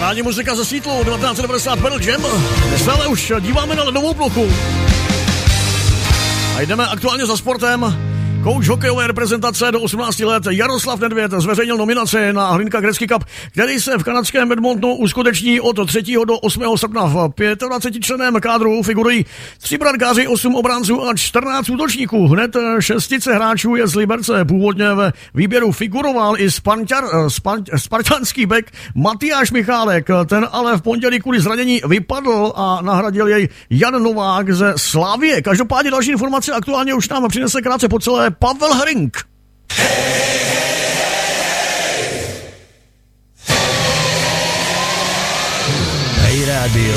Rádi muzika ze Sítlu, 1990 Pearl Jam. My ale už díváme na ledovou plochu. A jdeme aktuálně za sportem. Kouč hokejové reprezentace do 18 let Jaroslav Nedvěd zveřejnil nominaci na Hlinka Gretzky Cup, který se v kanadském Edmontonu uskuteční od 3. do 8. srpna. V 25členném kádru figurují 3 brankáři, 8 obránců a 14 útočníků. Hned 6 hráčů je z Liberce. Původně ve výběru figuroval i spartanský bek Matyáš Michálek. Ten ale v pondělí kvůli zranění vypadl a nahradil jej Jan Novák ze Slavie. Každopádně další informace aktuálně už nám přinese krátce po celé Pavel Hrink. Hey rádio.